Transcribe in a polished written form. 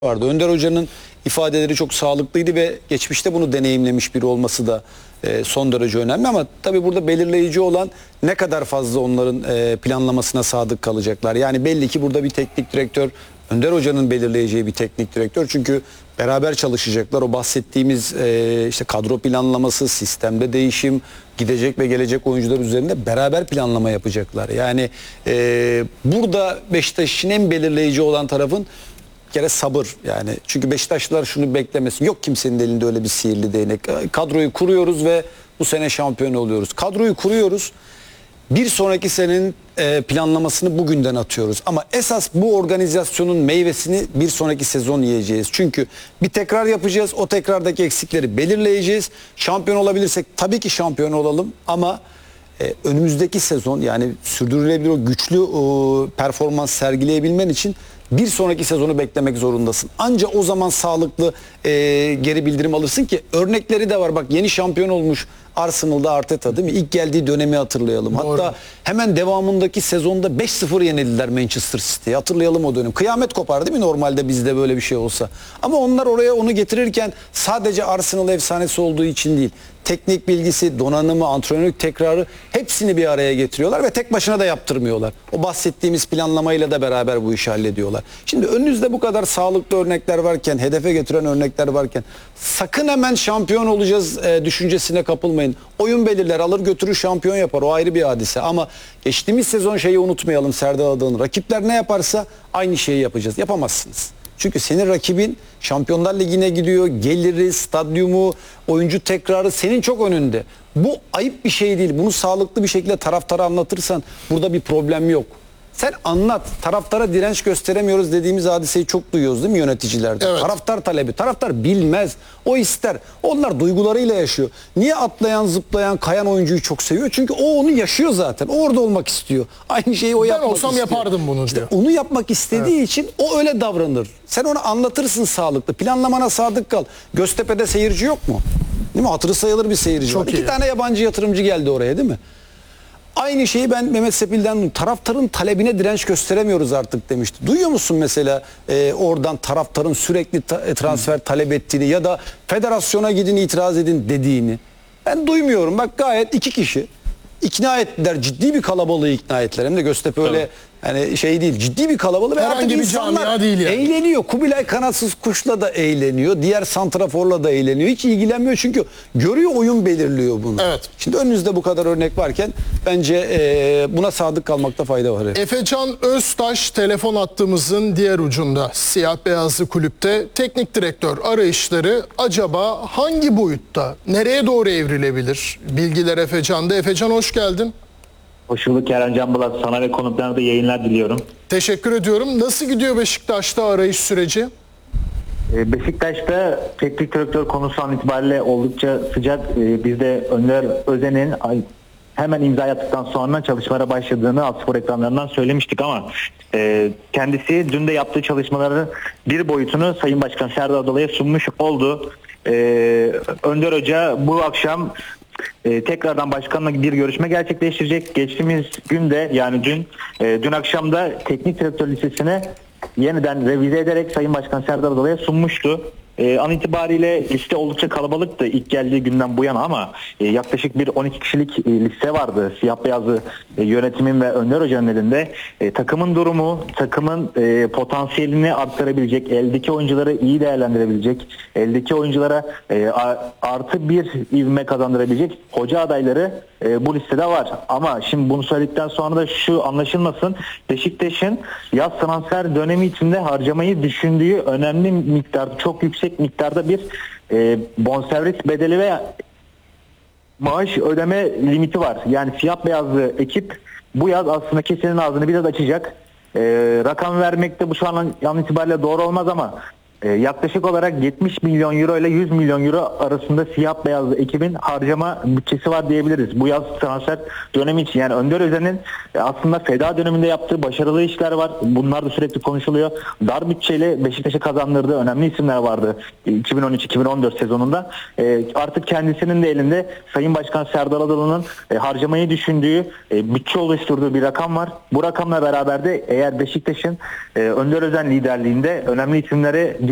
vardı. Önder Hoca'nın ifadeleri çok sağlıklıydı ve geçmişte bunu deneyimlemiş biri olması da son derece önemli. Ama tabii burada belirleyici olan ne kadar fazla onların planlamasına sadık kalacaklar. Yani belli ki burada bir teknik direktör, Önder Hoca'nın belirleyeceği bir teknik direktör. Çünkü beraber çalışacaklar. O bahsettiğimiz işte kadro planlaması, sistemde değişim, gidecek ve gelecek oyuncular üzerinde beraber planlama yapacaklar. Yani burada Beşiktaş için en belirleyici olan tarafın bir kere sabır yani. Çünkü Beşiktaşlılar şunu beklemesin. Yok kimsenin elinde öyle bir sihirli değnek. Kadroyu kuruyoruz ve bu sene şampiyon oluyoruz. Kadroyu kuruyoruz. Bir sonraki senenin planlamasını bugünden atıyoruz. Ama esas bu organizasyonun meyvesini bir sonraki sezon yiyeceğiz. Çünkü bir tekrar yapacağız. O tekrardaki eksikleri belirleyeceğiz. Şampiyon olabilirsek tabii ki şampiyon olalım. Ama önümüzdeki sezon yani sürdürülebilir o güçlü performans sergileyebilmen için bir sonraki sezonu beklemek zorundasın. Ancak o zaman sağlıklı geri bildirim alırsın ki örnekleri de var. Bak yeni şampiyon olmuş Arsenal'da Arteta değil mi? İlk geldiği dönemi hatırlayalım. Doğru. Hatta hemen devamındaki sezonda 5-0 yenildiler Manchester City'ye. Hatırlayalım o dönem. Kıyamet kopar değil mi normalde bizde böyle bir şey olsa. Ama onlar oraya onu getirirken sadece Arsenal efsanesi olduğu için değil. Teknik bilgisi, donanımı, antrenörlük tekrarı hepsini bir araya getiriyorlar ve tek başına da yaptırmıyorlar. O bahsettiğimiz planlamayla da beraber bu işi hallediyorlar. Şimdi önünüzde bu kadar sağlıklı örnekler varken, hedefe getiren örnekler varken sakın hemen şampiyon olacağız düşüncesine kapılmayın. Oyun belirler, alır götürür şampiyon yapar. O ayrı bir hadise. Ama geçtiğimiz sezon şeyi unutmayalım Serdar Adalı'nın. Rakipler ne yaparsa aynı şeyi yapacağız. Yapamazsınız. Çünkü senin rakibin Şampiyonlar Ligi'ne gidiyor, geliri, stadyumu, oyuncu tekrarı senin çok önünde. Bu ayıp bir şey değil. Bunu sağlıklı bir şekilde taraftara anlatırsan burada bir problem yok. Sen anlat. Taraftara direnç gösteremiyoruz dediğimiz hadiseyi çok duyuyoruz değil mi yöneticilerde? Evet. Taraftar talebi. Taraftar bilmez. O ister. Onlar duygularıyla yaşıyor. Niye atlayan, zıplayan, kayan oyuncuyu çok seviyor? Çünkü o onu yaşıyor zaten. O orada olmak istiyor. Aynı şeyi o yapmak istiyor. Ben olsam yapardım bunu diyor. Onu yapmak istediği için o öyle davranır. Sen onu anlatırsın sağlıklı. Planlamana sadık kal. Göztepe'de seyirci yok mu? Değil mi? Hatırı sayılır bir seyirci Çok var. iyi. 2 tane yabancı yatırımcı geldi oraya değil mi? Aynı şeyi ben Mehmet Sepil'den duydum. Taraftarın talebine direnç gösteremiyoruz artık demişti. Duyuyor musun mesela oradan taraftarın sürekli transfer talep ettiğini ya da federasyona gidin itiraz edin dediğini? Ben duymuyorum. Bak gayet 2 kişi ikna ettiler. Ciddi bir kalabalığı ikna ettiler. Hem de Göztepe öyle hani şey değil. Ciddi bir kalabalık. Ve Herhangi artık bir insanlar camia değil yani. eğleniyor. Kubilay Kanatsız Kuş'la da eğleniyor. Diğer santraforla da eğleniyor. Hiç ilgilenmiyor çünkü görüyor oyun belirliyor bunu. Evet. Şimdi önünüzde bu kadar örnek varken bence buna sadık kalmakta fayda var. Efecan Öztaş telefon hattımızın diğer ucunda. Siyah beyazlı kulüpte teknik direktör arayışları acaba hangi boyutta, nereye doğru evrilebilir? Bilgiler Efecan'da. Efecan hoş geldin. Hoş bulduk Kerem Can Bulat. Sana ve konuklarına da yayınlar diliyorum. Teşekkür ediyorum. Nasıl gidiyor Beşiktaş'ta arayış süreci? Beşiktaş'ta teknik direktör konusu an itibariyle oldukça sıcak. Biz de Önder Özen'in hemen imza attıktan sonra çalışmalara başladığını Altspor ekranlarından söylemiştik ama kendisi dün de yaptığı çalışmaları bir boyutunu Sayın Başkan Serdar Adalı'ya sunmuş oldu. Önder Hoca bu akşam tekrardan başkanla bir görüşme gerçekleştirecek. Geçtiğimiz günde yani dün akşam da teknik direktör listesine yeniden revize ederek Sayın Başkan Serdar Adalı'ya sunmuştu. An itibariyle liste oldukça kalabalıktı ilk geldiği günden bu yana ama yaklaşık bir 12 kişilik liste vardı. Siyah beyazlı yönetimin ve Önder Hoca'nın elinde. Takımın durumu, takımın potansiyelini arttırabilecek, eldeki oyuncuları iyi değerlendirebilecek, eldeki oyunculara artı bir ivme kazandırabilecek hoca adayları bu listede var. Ama şimdi bunu söyledikten sonra da şu anlaşılmasın. Beşiktaş'ın yaz transfer dönemi içinde harcamayı düşündüğü önemli miktarda, çok yüksek miktarda bir bonservis bedeli ve maaş ödeme limiti var. Yani siyah beyazlı ekip bu yaz aslında kesenin ağzını biraz açacak. Rakam vermekte bu şu an itibariyle doğru olmaz ama yaklaşık olarak 70 milyon euro ile 100 milyon euro arasında siyah beyazlı ekibin harcama bütçesi var diyebiliriz. Bu yaz transfer dönemi için yani Önder Özen'in aslında feda döneminde yaptığı başarılı işler var. Bunlar da sürekli konuşuluyor. Dar bütçeyle Beşiktaş'a kazandırdığı önemli isimler vardı 2013-2014 sezonunda. Artık kendisinin de elinde Sayın Başkan Serdar Adalı'nın harcamayı düşündüğü, bütçe oluşturduğu bir rakam var. Bu rakamla beraber de eğer Beşiktaş'ın Önder Özen liderliğinde önemli isimlere